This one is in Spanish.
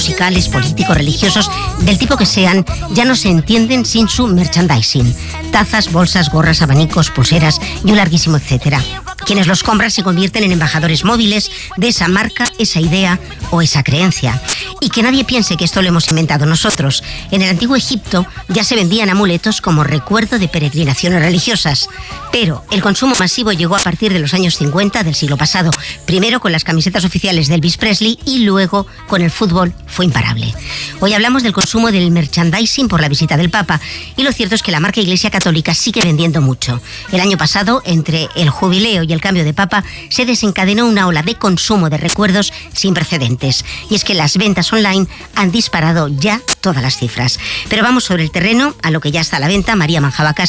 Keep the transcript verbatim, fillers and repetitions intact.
musicales, políticos, religiosos, del tipo que sean, ya no se entienden sin su merchandising. Tazas, bolsas, gorras, abanicos, pulseras y un larguísimo etcétera. Quienes los compran se convierten en embajadores móviles de esa marca, esa idea o esa creencia. Y que nadie piense que esto lo hemos inventado nosotros. En el antiguo Egipto ya se vendían amuletos como recuerdo de peregrinaciones religiosas. Pero el consumo masivo llegó a partir de los años cincuenta del siglo pasado. Primero con las camisetas oficiales de Elvis Presley y luego con el fútbol. Fue imparable. Hoy hablamos del consumo del merchandising por la visita del Papa. Y lo cierto es que la marca Iglesia Católica sigue vendiendo mucho. El año pasado, entre el jubileo y el cambio de Papa, se desencadenó una ola de consumo de recuerdos sin precedentes. Y es que las ventas online han disparado ya todas las cifras. Pero vamos sobre el terreno, a lo que ya está a la venta. María Manjabacas